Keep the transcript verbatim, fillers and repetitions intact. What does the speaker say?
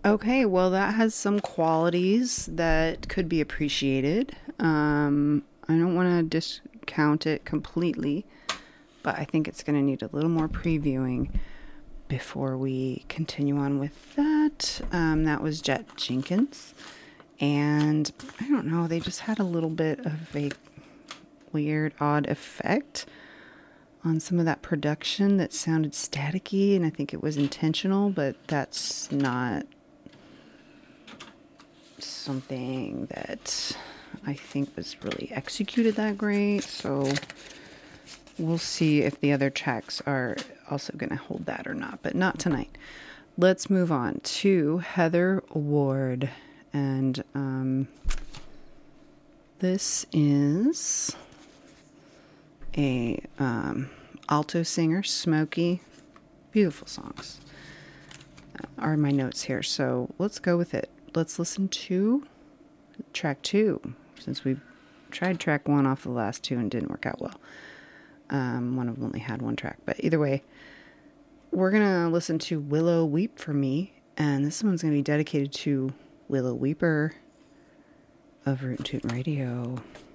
Okay, well, that has some qualities that could be appreciated. Um, I don't want to discount it completely, but I think it's going to need a little more previewing before we continue on with that. Um, that was Jet Jenkins. And I don't know, they just had a little bit of a weird, odd effect on some of that production that sounded staticky, and I think it was intentional, but that's not something that I think was really executed that great. So we'll see if the other tracks are also going to hold that or not, but not tonight. Let's move on to Heather Ward. And um, this is a um, alto singer, Smokey. Beautiful songs uh, are my notes here. So let's go with it. Let's listen to track two, since we tried track one off the last two and didn't work out well. Um, one of them only had one track, but either way, we're going to listen to Willow Weep for Me, and this one's going to be dedicated to Willow Weeper of Root and Toot Radio.